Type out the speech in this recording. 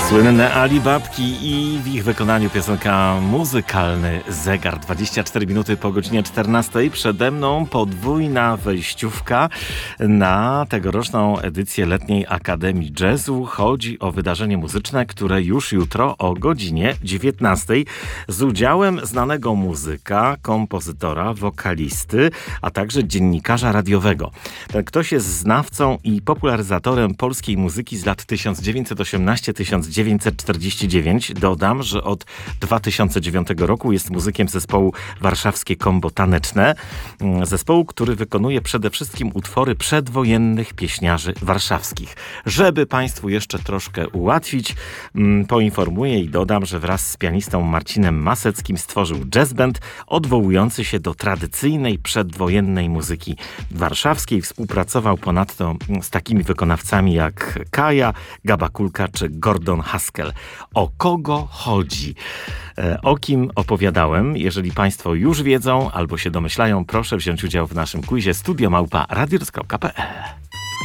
Słynne Alibabki i w ich wykonaniu piosenka Muzykalny Zegar. 24 minuty po godzinie 14. Przede mną podwójna wejściówka na tegoroczną edycję Letniej Akademii Jazzu. Chodzi o wydarzenie muzyczne, które już jutro o godzinie 19 z udziałem znanego muzyka, kompozytora, wokalisty, a także dziennikarza radiowego. Ten ktoś jest znawcą i popularyzatorem polskiej muzyki z lat 1918-1949. Dodam, że od 2009 roku jest muzykiem zespołu Warszawskie Kombo Taneczne. Zespołu, który wykonuje przede wszystkim utwory przedwojennych pieśniarzy warszawskich. Żeby Państwu jeszcze troszkę ułatwić, poinformuję i dodam, że wraz z pianistą Marcinem Maseckim stworzył jazz band odwołujący się do tradycyjnej przedwojennej muzyki warszawskiej. Współpracował ponadto z takimi wykonawcami jak Kaja, Gaba Kulka czy Gordon Haskell. O kogo chodzi? O kim opowiadałem? Jeżeli Państwo już wiedzą albo się domyślają, proszę wziąć udział w naszym quizie studio@radiorz.pl.